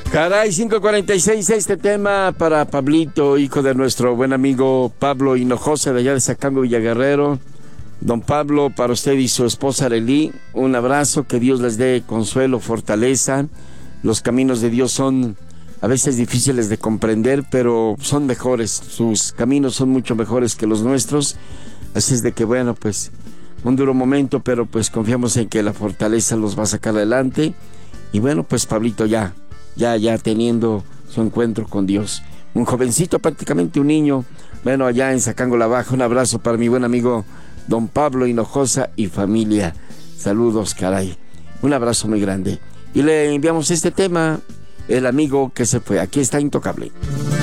Caray, 5:46, este tema para Pablito, hijo de nuestro buen amigo Pablo Hinojosa, de allá de Zacango, Villaguerrero. Don Pablo, para usted y su esposa Arely, un abrazo, que Dios les dé consuelo, fortaleza. Los caminos de Dios son a veces difíciles de comprender, pero son mejores, sus caminos son mucho mejores que los nuestros. Así es de que, bueno, pues, un duro momento, pero pues confiamos en que la fortaleza los va a sacar adelante. Y bueno, pues Pablito ya teniendo su encuentro con Dios. Un jovencito, prácticamente un niño, bueno, allá en Zacango la Baja. Un abrazo para mi buen amigo don Pablo Hinojosa y familia. Saludos, caray. Un abrazo muy grande. Y le enviamos este tema, El amigo que se fue. Aquí está Intocable.